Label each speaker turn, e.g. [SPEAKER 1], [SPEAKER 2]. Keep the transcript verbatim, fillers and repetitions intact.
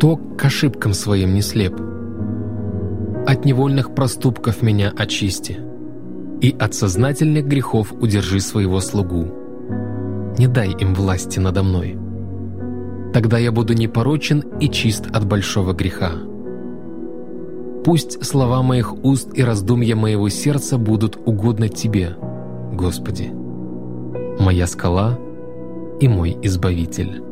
[SPEAKER 1] Кто к ошибкам своим не слеп? От невольных проступков меня очисти, и от сознательных грехов удержи своего слугу. Не дай им власти надо мной. Тогда я буду непорочен и чист от большого греха. Пусть слова моих уст и раздумья моего сердца будут угодны Тебе, Господи, моя скала и мой Избавитель.